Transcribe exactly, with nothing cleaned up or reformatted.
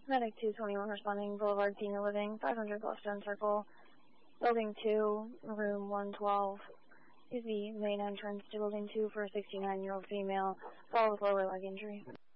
Medic two twenty-one responding, Boulevard Senior Living, five hundred Bluffstone Circle, Building two, Room one twelve. Use the main entrance to Building two for a sixty-nine-year-old female, followed with lower leg injury.